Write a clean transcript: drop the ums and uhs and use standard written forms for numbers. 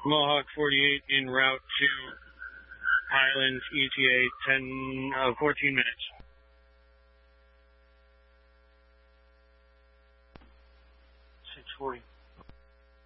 Mohawk 48 en route to Highlands, ETA 14 minutes. 640.